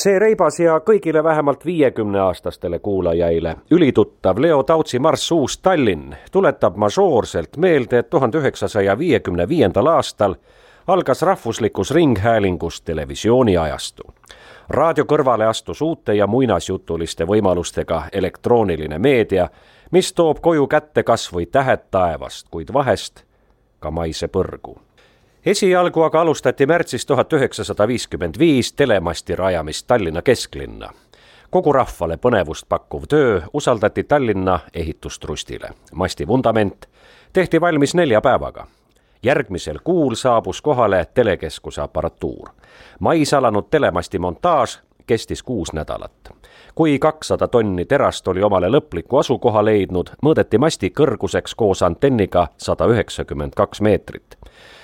See reibas ja kõigile vähemalt 50-aastastele kuulajaile ülituttav Leo Tautsi marss Uus Tallinn tuletab mažoorselt meelde, et 1955. aastal algas rahvuslikus ringhäälingus televisiooniajastu. Raadio kõrvale astus uute ja muinasjutuliste võimalustega elektrooniline meedia, mis toob koju kätte kas või tähed taevast, kuid vahest ka maise põrgu. Esialgu aga alustati märtsis 1955 telemasti rajamist Tallinna kesklinna. Kogu rahvale põnevust pakkuv töö usaldati Tallinna ehitustrustile. Masti vundament tehti valmis 4 päevaga. Järgmisel kuul saabus kohale telekeskuse aparatuur. Mais alanud telemasti montaaž kestis 6 nädalat. Kui 200 tonni terast oli omale lõpliku asukoha leidnud, mõõdeti masti kõrguseks koos antenniga 192 meetrit.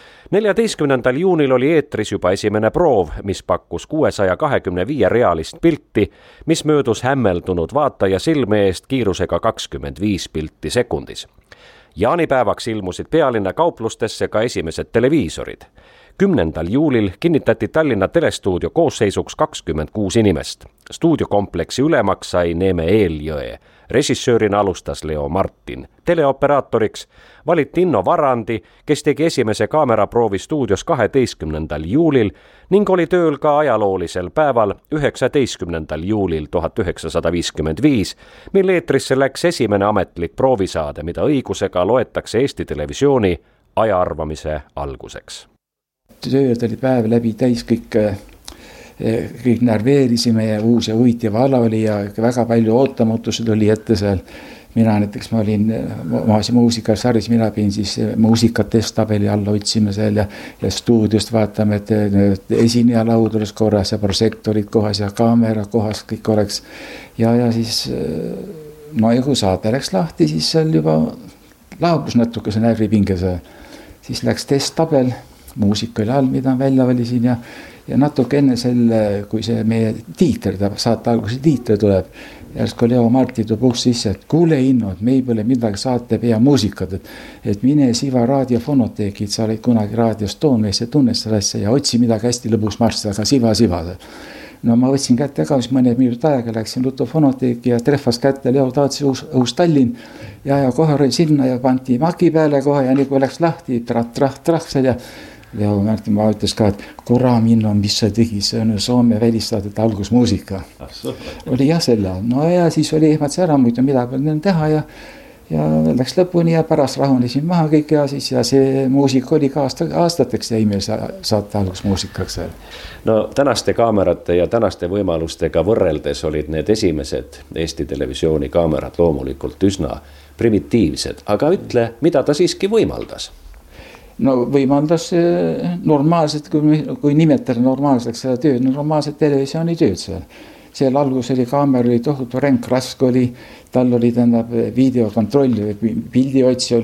14. juunil oli eetris juba esimene proov, mis pakkus 625 reaalist pilti, mis möödus hämmeldunud vaataja silme eest kiirusega 25 pilti sekundis. Jaanipäevaks ilmusid pealinna kauplustesse ka esimesed televiisorid. 10. juulil kinnitati Tallinna telestuudio koosseisuks 26 inimest. Stuudiokompleksi ülemaks sai Neeme Eeljõe. Režissöörina alustas Leo Martin. Teleoperaatoriks valiti Inno Varandi, kes tegi esimese kaameraproovi stuudios 12. juulil ning oli tööl ka ajaloolisel päeval 19. juulil 1955, mil eetrisse läks esimene ametlik proovisaade, mida õigusega loetakse Eesti Televisiooni ajaarvamise alguseks. Tööd oli päev läbi täis, kõik närveerisime ja uus ja huvitav ala oli ja väga palju ootamatusi tuli ette seal. Mina näiteks, ma olin muusikasarjas, mina pidin siis muusikat testtabeli alla otsima seal ja stuudiost vaatame, et esineja laud oleks korras ja prožektorid kohas ja kaamera kohas kõik oleks. Ja siis, no ja kui saade läks lahti, siis seal juba laabus natuke see närvipinge. Siis läks testtabel, muusika oli all, mida välja valisin ja natuke enne selle, kui see meie tiiter, saate alguse tiiter tuleb, järsku Leo Marti toob uks sisse, et kuule Inno, et meil pole midagi saate pea muusikat, et mine siva raadiofonoteeki, et sa olid kunagi raadios toonmees ja tunned seda asja ja otsi midagi hästi lõbus marssida, aga siva. No ma võtsin kätte ka, siis mõne minut aega läksin fonoteeki ja treffas kätte Leo Tautsi Uus Tallinn ja kohe oli sinna ja panti maki peale kohe ja nii kui läks lahti, trah seal ja Leo Martin ma ütles ka, et korra Inno, mis sa tegi, see on Soome välistaadet algusmuusika. Oli jah selle. No ja siis oli ehmatsi ära, muidu mida peal teha ja läks lõpuni ja pärast rahunesin maha kõik ja see muusika oli ka aastateks jäi meil saate algusmuusikaks. No tänaste kaamerate ja tänaste võimalustega võrreldes olid need esimesed Eesti Televisiooni kaamerad loomulikult üsna primitiivsed, aga ütle, mida ta siiski võimaldas? No võimaldas normaalselt, kui nimetada normaalseks seda tööd, normaalset televisiooni tööd seal. Seal algus oli kaamer, oli tohutu ränk, raske oli, tal oli videokontroll, pildi otsi